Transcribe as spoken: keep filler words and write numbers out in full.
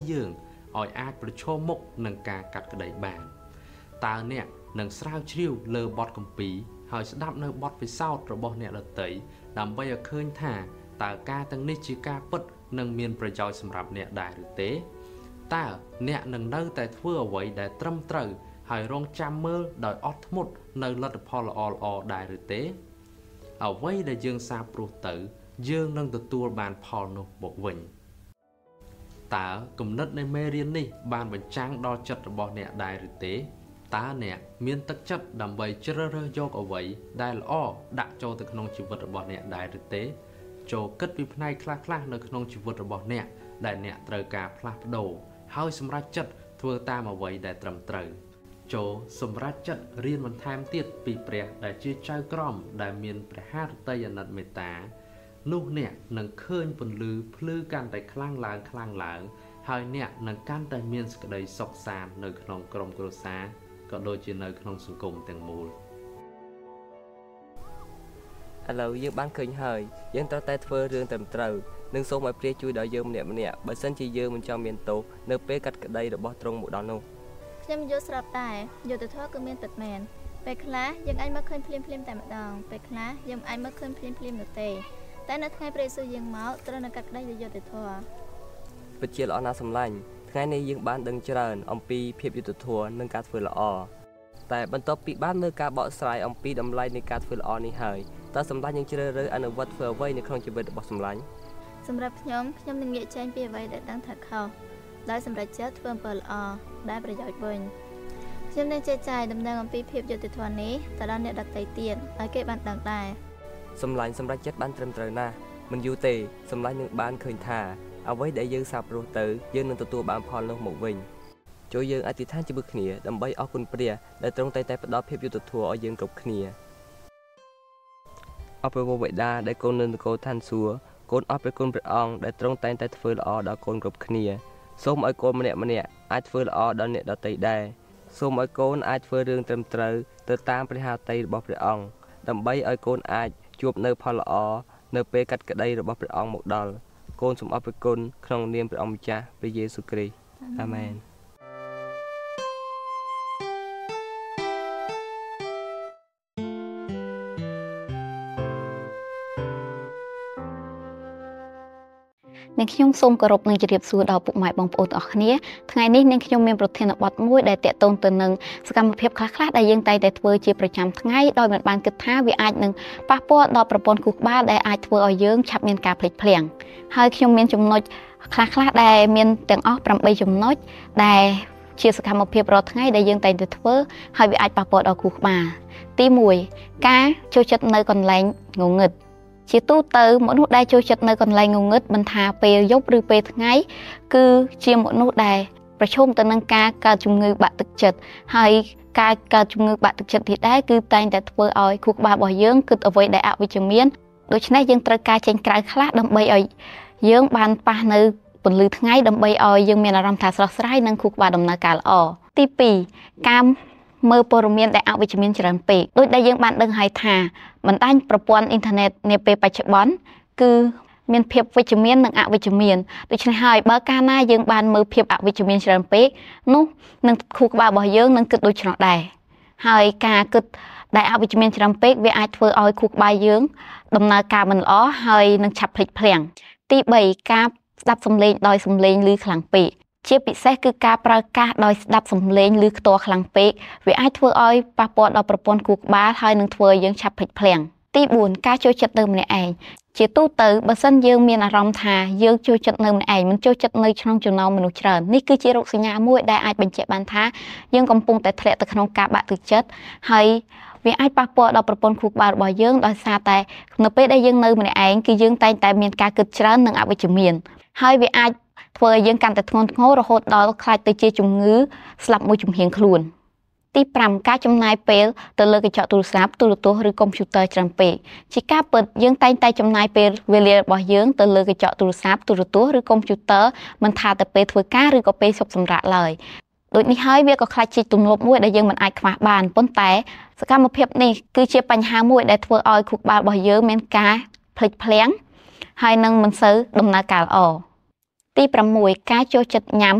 យើងឲ្យអាចប្រឈមមុខនឹងការកាត់ក្តីបានតើអ្នកនឹងស្រាវជ្រាវលើបទគម្ពីរហើយស្ដាប់នៅបទពិសោធន៍របស់អ្នកដទៃដើម្បីឲ្យឃើញថាតើការទាំងនេះជាការពិតនឹងមានប្រយោជន៍សម្រាប់អ្នកដែរឬទេតើអ្នកនឹងនៅតែធ្វើអ្វីដែលត្រឹមត្រូវហើយរងចាំមើលដោយអត់ធ្មត់នៅលទ្ធផលល្អៗដែរឬទេអ្វីដែលយើងសាបព្រោះទៅយើងនឹងទទួលបានផលនោះមកវិញតើគំនិតនៃមេរៀននេះបានបញ្ចាំងដល់ចិត្តរបស់អ្នកដែរឬទេតើអ្នកមានទឹកចិត្តដើម្បីជ្រើសរើសយកអ្វីដែលល្អដាក់ចូលទៅក្នុងជីវិតរបស់អ្នកដែរឬទេចូលគិតពីផ្នែកខ្លះៗនៅក្នុងជីវិតរបស់អ្នកដែលអ្នកត្រូវការផ្លាស់ប្ដូរហើយសម្រេចចិត្តធ្វើតាមអ្វីដែលត្រឹមត្រូវចូលសម្រេចចិត្តរៀនបន្ថែមទៀតពីព្រះដែលជាចៅក្រមដែលមានព្រះハរតីអាណិតមេត្តានោះអ្នកនឹងឃើញពន្លឺភ្លឺកាន់តែខ្លាំងឡើងខ្លាំងឡើងហើយអ្នកនឹងកាន់តែមានសេចក្តីសុខសាន្តនៅក្នុងក្រុមគ្រួសារក៏ដូចជានៅក្នុងសង្គមទាំងមូលឥឡូវយើងបានឃើញហើយយើងត្រូវតែធ្វើរឿងត្រឹមត្រូវនិងសូមឲ្យព្រះជួយដល់យើងម្នាក់ម្នាក់បើសិនជាយើងមិនចង់មានទោសនៅពេលកាត់ក្តីរបស់ទ្រង់មកដល់នោះខ្ញុំយល់ស្រាប់តែយុត្តិធម៌គឺមានពិតមែនពេលខ្លះយើងអាចមើលឃើញភ្លាមភ្លាមតែម្ដងពេលខ្លះយើងអាចមើលឃើញភ្លាមភ្លាមនោះទេតែនៅថ្ងៃព្រះយេស៊ូវយាងមកត្រូវនឹងកាត់ក្តីដោយយុត្តិធម៌ពិតជាល្អណាស់សម្លាញ់ថ្ងៃនេះយើងបានដឹងច្រើនអំពីភាពយុត្តិធម៌និងការធ្វើល្អតែបន្ទាប់ពីបានមើលការបកស្រាយអំពីតម្លៃនៃការធ្វើល្អនេះហើយតើសម្លាញ់នឹងជ្រើសរើសអនុវត្តធ្វើអ្វីនៅក្នុងជីវិតរបស់សម្លាញ់សម្រាប់ខ្ញុំខ្ញុំនឹងងាកចេញពីអ្វីដែលដឹងថាខុសដោយសម្រេចចិត្តធ្វើអំពើល្អដែលប្រយោជន៍វិញខ្ញុំនឹងចែកចាយដំណឹងអំពីភាពយុត្តិធម៌នេះទៅដល់អ្នកដទៃទៀតឲ្យគេបានដឹងដែរសម្លាញ់សម្រេចចិត្តបានត្រឹមត្រូវណាស់មិនយូរទេសម្លាញ់នឹងបានឃើញថាអ្វីដែលយើងសាបព្រោះទៅយើងនឹងទទួលបានផលនោះមកវិញចូលយើងអធិដ្ឋានជាមួយគ្នាដើម្បីអរគុណព្រះដែលទ្រង់តែតែផ្ដល់ភាពយុត្តិធម៌ឲ្យយើងគ្រប់គ្នាអរព្រះវរបិតាដែលកូននៅនគរឋានសួគ៌កូនអរព្រះគុណព្រះអង្គដែលទ្រង់តែងតែធ្វើល្អដល់កូនគ្រប់គ្នាសូមឲ្យកូនម្នាក់ម្នាក់អាចធ្វើល្អដល់អ្នកដទៃដែរសូមឲ្យកូនអាចធ្វើរឿងត្រឹមត្រូវទៅតាមព្រះハរតីរបស់ព្រះអង្គដើម្បីឲ្យកូនអាចជួបនៅផលល្អនៅពេលកាត់ក្តីរបស់ព្រះអង្គមកដល់កូនសូមអរព្រះគុណក្នុងនាមព្រះអង្គម្ចាស់ព្រះយេស៊ូវគ្រីស្ទអាមែននាងខ្ញុំសូមគោរពនឹងជម្រាបសួរដល់ពុកម៉ែបងប្អូនទាំងអស់គ្នាថ្ងៃនេះនាងខ្ញុំមានប្រធានបទមួយដែលតាក់ទងទៅនឹងសកម្មភាពខ្លះៗដែលយើងតែងតែធ្វើជាប្រចាំថ្ងៃដោយមិនបានគិតថាវាអាចនឹងប៉ះពាល់ដល់ប្រព័ន្ធខួរក្បាលដែលអាចធ្វើឲ្យយើងឆាប់មានការភ្លេចភ្លាំងហើយខ្ញុំមានចំណុចខ្លះៗដែលមានទាំងអស់ប្រាំបីចំណុចដែលជាសកម្មភាពរាល់ថ្ងៃដែលយើងតែងតែធ្វើហើយវាអាចប៉ះពាល់ដល់ខួរក្បាលទីមួយការចូលចិត្តនៅកន្លែងងងឹតជាទូទៅមនុស្សដែលចូលចិត្តនៅកន្លែងងងឹតមិនថាពេលយប់ឬពេលថ្ងៃគឺជាមនុស្សដែលប្រឈមទៅនឹងការកើតជំងឺបាក់ទឹកចិត្តហើយការកើតជំងឺបាក់ទឹកចិត្តនេះដែរគឺតែងតែធ្វើឲ្យខួរក្បាលរបស់យើងគិតអ្វីដែលអវិជ្ជមានដូច្នេះយើងត្រូវការចេញក្រៅខ្លះដើម្បីឲ្យយើងបានប៉ះនៅពន្លឺថ្ងៃដើម្បីឲ្យយើងមានអារម្មណ៍ថាស្រស់ស្រាយនិងខួរក្បាលដំណើរការល្អទីពីរការមើលព័ត៌មានដែលអវិជ្ជមានច្រើនពេកដូចដែលយើងបានដឹងហើយថាបណ្ដាញប្រព័ន្ធអ៊ីនធឺណិតនាពេលបច្ចុប្បន្នគឺមានភាពវិជ្ជមាននិងអវិជ្ជមានដូច្នេះហើយបើកាលណាយើងបានមើលភាពអវិជ្ជមានច្រើនពេកនោះនឹងខួរក្បាលរបស់យើងនឹងគិតដូច្នោះដែរហើយការគិតដែលអវិជ្ជមានច្រើនពេកវាអាចធ្វើឲ្យខួរក្បាលយើងដំណើរការមិនល្អហើយនឹងឆាប់ភ្លេចភ្លាំងទីបីការស្ដាប់សំឡេងដោយសំឡេងឮខ្លាំងពេកជាពិសេសគឺការប្រើកាសដោយស្ដាប់សំឡេងឬខ្ទាស់ខ្លាំងពេកវាអាចធ្វើឲ្យប៉ះពាល់ដល់ប្រព័ន្ធខួរក្បាលហើយនឹងធ្វើឲ្យយើងឆាប់ភ្លេចភ្លាំងទីបួនការចូលចិត្តនៅម្នាក់ឯងជាទូទៅបើសិនយើងមានអារម្មណ៍ថាយើងចូលចិត្តនៅម្នាក់ឯងមិនចូលចិត្តនៅក្នុងចំណោមមនុស្សច្រើននេះគឺជារោគសញ្ញាមួយដែលអាចបញ្ជាក់បានថាយើងកំពុងតែធ្លាក់ទៅក្នុងការបាក់ទឹកចិត្តហើយវាអាចប៉ះពាល់ដល់ប្រព័ន្ធខួរក្បាលរបស់យើងដោយសារតែនៅពេលដែលយើងនៅម្នាក់ឯងគឺយើងតែងតែមានការគិតច្រើននិងអវិជ្ជមានហើយវាអាចធ្វើឲ្យយើងកាន់តែធ្ងន់ធ្ងររហូតដល់ខ្លាចទៅជាជំងឺស្លាប់មួយជំហានខ្លួនទីប្រាំការចំណាយពេលទៅលើកញ្ចក់ទូរស័ព្ទទូរទស្សន៍ឬកុំព្យូទ័រច្រើនពេកជាការពិតយើងតែងតែចំណាយពេលវេលារបស់យើងទៅលើកញ្ចក់ទូរស័ព្ទទូរទស្សន៍ឬកុំព្យូទ័រមិនថាទៅពេលធ្វើការឬក៏ពេលឈប់សម្រាកឡើយដូចនេះហើយវាក៏ខ្លាចជាទម្លាប់មួយដែលយើងមិនអាចខ្វះបានប៉ុន្តែសកម្មភាពនេះគឺជាបញ្ហាមួយដែលធ្វើឲ្យខួរក្បាលរបស់យើងមានការភ្លេចភ្លាំងហើយនឹងមិនសូវដំណើរការល្អទីប្រាំមួយការចូលចិត្តញ៉ាំ